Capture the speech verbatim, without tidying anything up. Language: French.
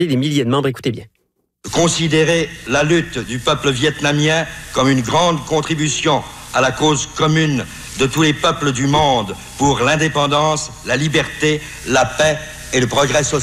des milliers de membres. Écoutez bien. Considérer la lutte du peuple vietnamien comme une grande contribution à la cause commune de tous les peuples du monde pour l'indépendance, la liberté, la paix et le progrès social.